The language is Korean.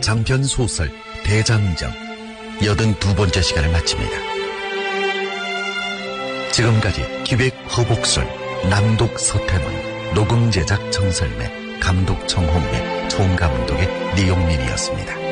장편 소설 대장정 82번째 시간을 마칩니다. 지금까지 기획 허복순, 낭독 서태문, 녹음 제작 정설매, 감독 정홍래, 총감독의 니용민이었습니다.